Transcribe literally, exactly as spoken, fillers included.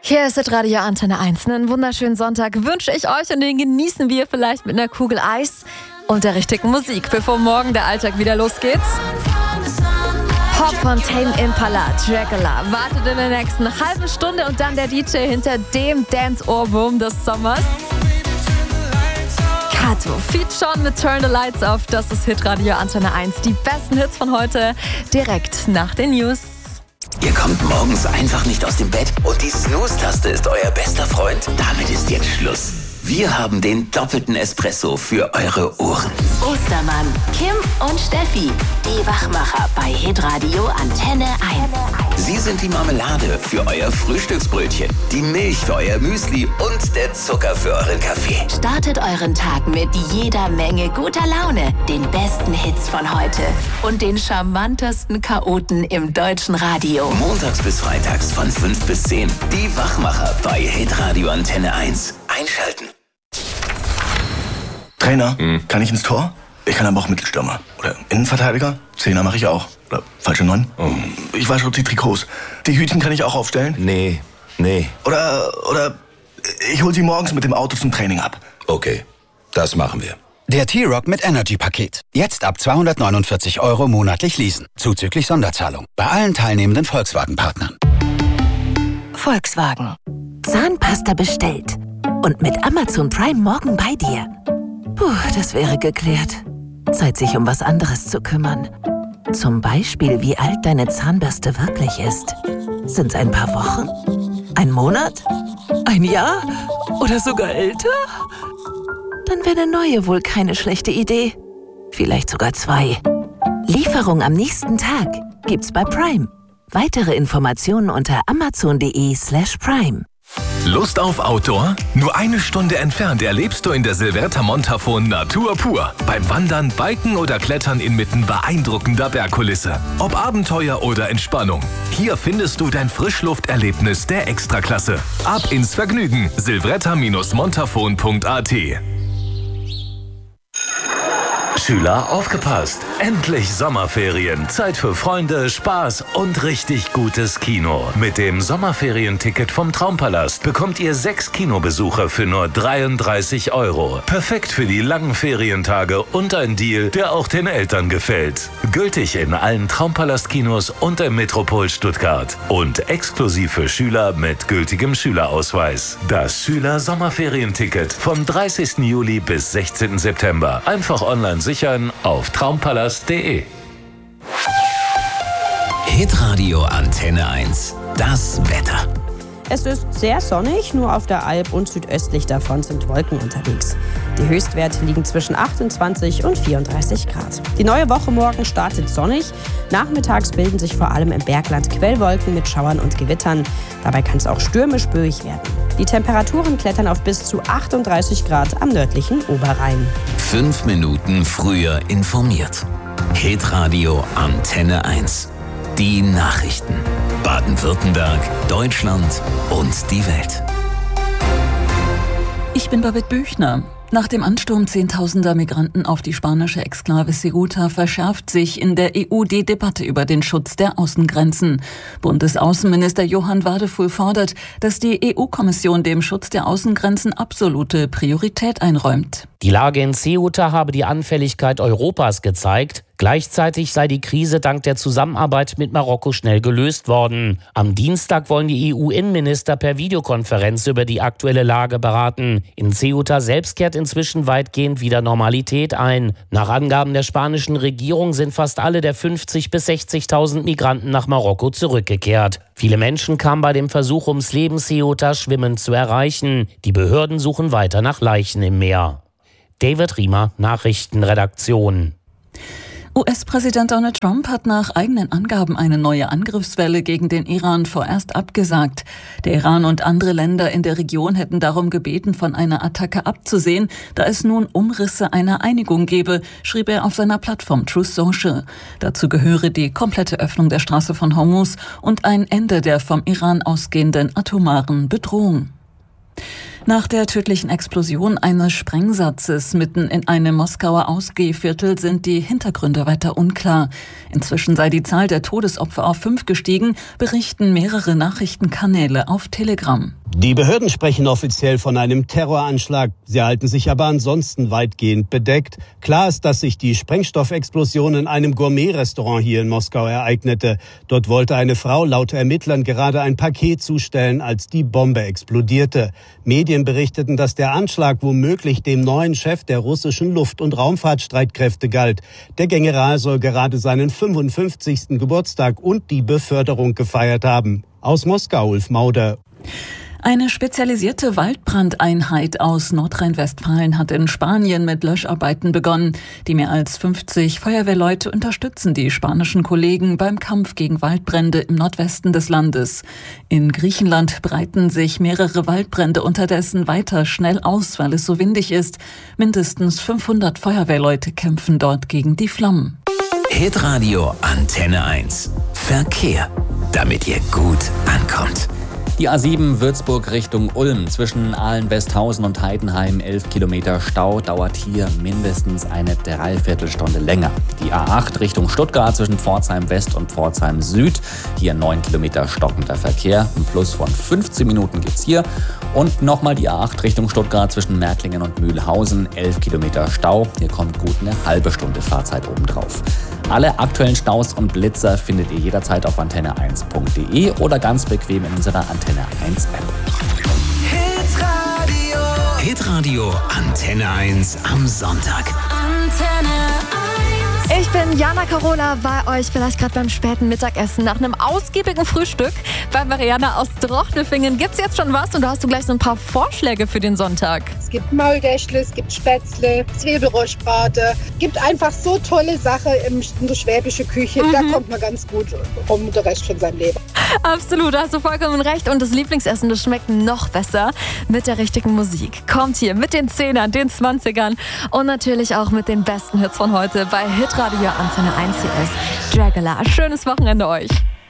Hier ist Radio Antenne eins. Einen wunderschönen Sonntag wünsche ich euch und den genießen wir vielleicht mit einer Kugel Eis und der richtigen Musik, bevor morgen der Alltag wieder losgeht. Pop von Tame Impala, Dracula wartet in der nächsten halben Stunde und dann der D J hinter dem Dance-Ohrwurm des Sommers. Kato, Feat Sean mit Turn the Lights Off, das ist Hitradio Antenne eins. Die besten Hits von heute direkt nach den News. Ihr kommt morgens einfach nicht aus dem Bett und die Snooze-Taste ist euer bester Freund? Damit ist jetzt Schluss. Wir haben den doppelten Espresso für eure Ohren. Ostermann, Kim und Steffi, die Wachmacher bei Hitradio Antenne eins. Sie sind die Marmelade für euer Frühstücksbrötchen, die Milch für euer Müsli und der Zucker für euren Kaffee. Startet euren Tag mit jeder Menge guter Laune, den besten Hits von heute und den charmantesten Chaoten im deutschen Radio. Montags bis freitags von fünf bis zehn. Die Wachmacher bei Hitradio Antenne eins. Einschalten. Trainer, hm. kann ich ins Tor? Ich kann aber auch Mittelstürmer. Oder Innenverteidiger? Zehner mache ich auch. Oder falsche Neun? Oh. Ich wasche die Trikots. Die Hütchen kann ich auch aufstellen? Nee, nee. Oder, oder ich hol sie morgens mit dem Auto zum Training ab. Okay, das machen wir. Der T-Rock mit Energy-Paket. Jetzt ab zweihundertneunundvierzig Euro monatlich leasen. Zuzüglich Sonderzahlung. Bei allen teilnehmenden Volkswagen-Partnern. Volkswagen. Zahnpasta bestellt. Und mit Amazon Prime morgen bei dir. Puh, das wäre geklärt. Zeit, sich um was anderes zu kümmern. Zum Beispiel, wie alt deine Zahnbürste wirklich ist. Sind's ein paar Wochen? Ein Monat? Ein Jahr? Oder sogar älter? Dann wäre eine neue wohl keine schlechte Idee. Vielleicht sogar zwei. Lieferung am nächsten Tag gibt's bei Prime. Weitere Informationen unter amazon.de slash prime. Lust auf Outdoor? Nur eine Stunde entfernt erlebst du in der Silvretta Montafon Natur pur. Beim Wandern, Biken oder Klettern inmitten beeindruckender Bergkulisse. Ob Abenteuer oder Entspannung. Hier findest du dein Frischlufterlebnis der Extraklasse. Ab ins Vergnügen. silvretta montafon punkt a t. Schüler, aufgepasst! Endlich Sommerferien. Zeit für Freunde, Spaß und richtig gutes Kino. Mit dem Sommerferienticket vom Traumpalast bekommt ihr sechs Kinobesucher für nur dreiunddreißig Euro. Perfekt für die langen Ferientage und ein Deal, der auch den Eltern gefällt. Gültig in allen Traumpalast-Kinos und im Metropol Stuttgart. Und exklusiv für Schüler mit gültigem Schülerausweis. Das Schüler-Sommerferienticket vom dreißigsten Juli bis sechzehnten September. Einfach online sichern auf traumpalast punkt de. Hitradio Antenne eins. Das Wetter. Es ist sehr sonnig, nur auf der Alb und südöstlich davon sind Wolken unterwegs. Die Höchstwerte liegen zwischen achtundzwanzig und vierunddreißig Grad. Die neue Woche morgen startet sonnig. Nachmittags bilden sich vor allem im Bergland Quellwolken mit Schauern und Gewittern. Dabei kann es auch stürmisch böig werden. Die Temperaturen klettern auf bis zu achtunddreißig Grad am nördlichen Oberrhein. Fünf Minuten früher informiert. Hitradio Antenne eins. Die Nachrichten. Baden-Württemberg, Deutschland und die Welt. Ich bin Babette Büchner. Nach dem Ansturm zehntausender Migranten auf die spanische Exklave Ceuta verschärft sich in der E U die Debatte über den Schutz der Außengrenzen. Bundesaußenminister Johann Wadefuhl fordert, dass die E U-Kommission dem Schutz der Außengrenzen absolute Priorität einräumt. Die Lage in Ceuta habe die Anfälligkeit Europas gezeigt. Gleichzeitig sei die Krise dank der Zusammenarbeit mit Marokko schnell gelöst worden. Am Dienstag wollen die E U-Innenminister per Videokonferenz über die aktuelle Lage beraten. In Ceuta selbst kehrt inzwischen weitgehend wieder Normalität ein. Nach Angaben der spanischen Regierung sind fast alle der fünfzigtausend bis sechzigtausend Migranten nach Marokko zurückgekehrt. Viele Menschen kamen bei dem Versuch ums Leben, Ceuta schwimmend zu erreichen. Die Behörden suchen weiter nach Leichen im Meer. David Riemer, Nachrichtenredaktion. U S-Präsident Donald Trump hat nach eigenen Angaben eine neue Angriffswelle gegen den Iran vorerst abgesagt. Der Iran und andere Länder in der Region hätten darum gebeten, von einer Attacke abzusehen, da es nun Umrisse einer Einigung gebe, schrieb er auf seiner Plattform Truth Social. Dazu gehöre die komplette Öffnung der Straße von Hormuz und ein Ende der vom Iran ausgehenden atomaren Bedrohung. Nach der tödlichen Explosion eines Sprengsatzes mitten in einem Moskauer Ausgehviertel sind die Hintergründe weiter unklar. Inzwischen sei die Zahl der Todesopfer auf fünf gestiegen, berichten mehrere Nachrichtenkanäle auf Telegram. Die Behörden sprechen offiziell von einem Terroranschlag. Sie halten sich aber ansonsten weitgehend bedeckt. Klar ist, dass sich die Sprengstoffexplosion in einem Gourmet-Restaurant hier in Moskau ereignete. Dort wollte eine Frau laut Ermittlern gerade ein Paket zustellen, als die Bombe explodierte. Medien berichteten, dass der Anschlag womöglich dem neuen Chef der russischen Luft- und Raumfahrtstreitkräfte galt. Der General soll gerade seinen fünfundfünfzigsten Geburtstag und die Beförderung gefeiert haben. Aus Moskau, Ulf Mauder. Eine spezialisierte Waldbrandeinheit aus Nordrhein-Westfalen hat in Spanien mit Löscharbeiten begonnen. Die mehr als fünfzig Feuerwehrleute unterstützen die spanischen Kollegen beim Kampf gegen Waldbrände im Nordwesten des Landes. In Griechenland breiten sich mehrere Waldbrände unterdessen weiter schnell aus, weil es so windig ist. Mindestens fünfhundert Feuerwehrleute kämpfen dort gegen die Flammen. Hitradio Antenne eins. Verkehr, damit ihr gut ankommt. Die A sieben Würzburg Richtung Ulm zwischen Ahlen-Westhausen und Heidenheim, elf Kilometer Stau, dauert hier mindestens eine Dreiviertelstunde länger. Die A acht Richtung Stuttgart zwischen Pforzheim West und Pforzheim Süd, hier neun Kilometer stockender Verkehr, ein Plus von fünfzehn Minuten gibt's hier. Und nochmal die A acht Richtung Stuttgart zwischen Märklingen und Mühlhausen, elf Kilometer Stau, hier kommt gut eine halbe Stunde Fahrzeit obendrauf. Alle aktuellen Staus und Blitzer findet ihr jederzeit auf antenne eins punkt de oder ganz bequem in unserer Antenne eins App. Hitradio. Hitradio Antenne eins am Sonntag. Antenne eins. Ich bin Jana Carola, bei euch vielleicht gerade beim späten Mittagessen nach einem ausgiebigen Frühstück. Bei Mariana aus Drochnefingen gibt's jetzt schon was und da hast du gleich so ein paar Vorschläge für den Sonntag. Es gibt Maultäschle, es gibt Spätzle, Zwiebelrostbrate. Es gibt einfach so tolle Sachen in der schwäbischen Küche. Mhm. Da kommt man ganz gut um den Rest von seinem Leben. Absolut, da hast du vollkommen recht. Und das Lieblingsessen, das schmeckt noch besser mit der richtigen Musik. Kommt hier mit den Zehnern, den Zwanzigern und natürlich auch mit den besten Hits von heute bei Hitradio Antenne eins C S. Dragula, schönes Wochenende euch.